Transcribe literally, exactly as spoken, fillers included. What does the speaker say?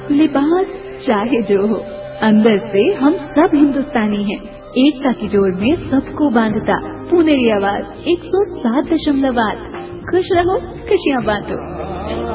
लिबास चाहे जो हो, अंदर से हम सब हिंदुस्तानी हैं। एकता की जोड़ में सबको बांधता पुनेरी आवाज एक सौ सात दशमलव आठ। खुश रहो, खुशियाँ बांटो।